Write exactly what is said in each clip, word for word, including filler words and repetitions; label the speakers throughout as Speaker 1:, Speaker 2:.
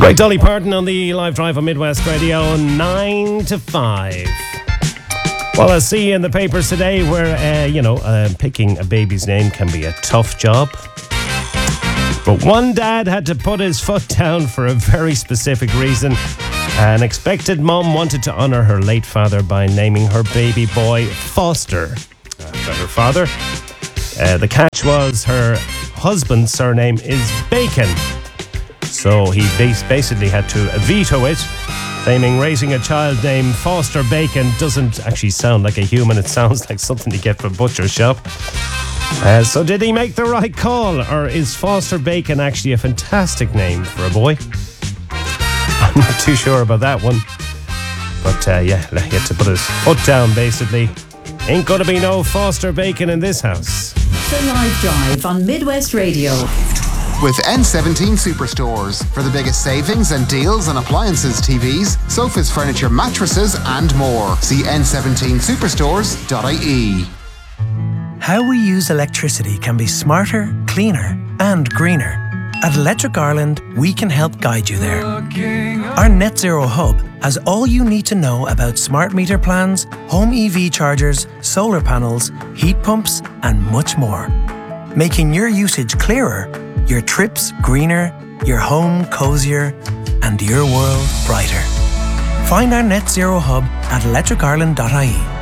Speaker 1: Great Dolly Parton on the live drive on Midwest Radio, nine to five. Well, I see in the papers today where, uh, you know, uh, picking a baby's name can be a tough job. But one dad had to put his foot down for a very specific reason. An expected mom wanted to honour her late father by naming her baby boy Foster after her father. Uh, the catch was her husband's surname is Bacon. So he basically had to veto it, claiming raising a child named Foster Bacon doesn't actually sound like a human. It sounds like something you get from a butcher's shop. Uh, so did he make the right call, or is Foster Bacon actually a fantastic name for a boy? I'm not too sure about that one. But uh, yeah, he had to put his foot down, basically. Ain't gonna be no Foster Bacon in this house.
Speaker 2: The Live Drive on Midwest Radio.
Speaker 3: With N seventeen Superstores for the biggest savings and deals on appliances, T Vs, sofas, furniture, mattresses and more. See N seventeen superstores dot I E.
Speaker 4: How we use electricity can be smarter, cleaner and greener. At Electric Ireland, we can help guide you there. Our Net Zero Hub has all you need to know about smart meter plans, home E V chargers, solar panels, heat pumps and much more. Making your usage clearer, your trips greener, your home cozier, and your world brighter. Find our Net Zero Hub at electric ireland dot I E.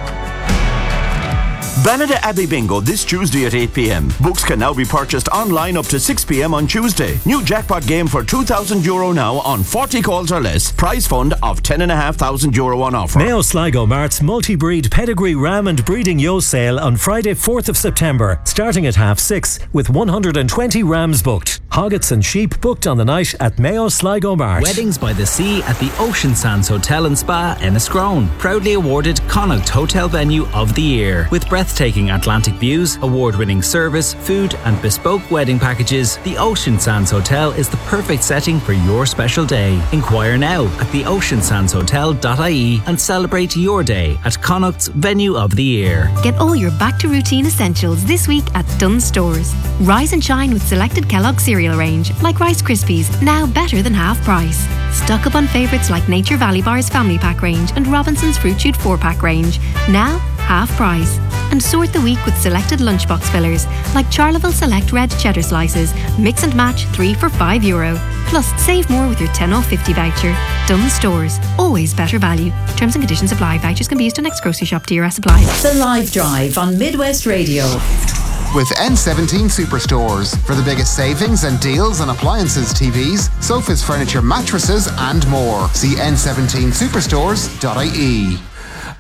Speaker 5: Bernadette Abbey Bingo this Tuesday at eight p.m. Books can now be purchased online up to six p.m. on Tuesday. New jackpot game for two thousand euro now on forty calls or less. Prize fund of ten thousand five hundred euro on offer.
Speaker 6: Mayo Sligo Mart's multi-breed pedigree ram and breeding yo sale on Friday fourth of September, starting at half six, with one hundred twenty rams booked. Hoggets and sheep booked on the night at Mayo Sligo Mart.
Speaker 7: Weddings by the Sea at the Ocean Sands Hotel and Spa, Enniscrone. Proudly awarded Connaught Hotel Venue of the Year. With breathtaking Atlantic views, award-winning service, food and bespoke wedding packages, the Ocean Sands Hotel is the perfect setting for your special day. Inquire now at the ocean sands hotel dot I E and celebrate your day at Connaught's Venue of the Year.
Speaker 8: Get all your back-to-routine essentials this week at Dunnes Stores. Rise and shine with selected Kellogg's cereal range, like Rice Krispies, now better than half price. Stock up on favourites like Nature Valley Bar's Family Pack range and Robinson's Fruit Chewed four pack range, now half price. And sort the week with selected lunchbox fillers like Charleville Select Red Cheddar Slices, mix and match three for five euro. Plus, save more with your ten off fifty voucher. Dunnes Stores, always better value. Terms and conditions apply. Vouchers can be used to next grocery shop. D R S applies.
Speaker 2: The Live Drive on Midwest Radio.
Speaker 3: With N seventeen Superstores for the biggest savings and deals on appliances, T Vs, sofas, furniture, mattresses and more. See N seventeen superstores dot I E.